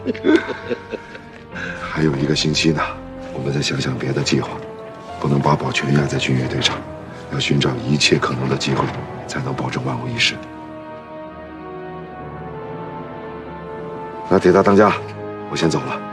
还有1个星期呢，我们再想想别的计划，不能把宝全压在军乐队上，要寻找一切可能的机会，才能保证万无一失。那铁大当家，我先走了。